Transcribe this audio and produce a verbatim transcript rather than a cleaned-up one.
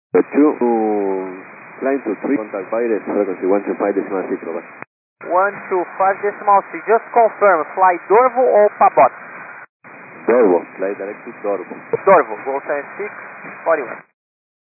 two, to climb to three, contact pilot, frequency one two five decimal six, over. one two five decimal six, just confirm, fly Dorvo or Pabot? Dorvo, fly direct to Dorvo. Dorvo, go seven six, forty-one.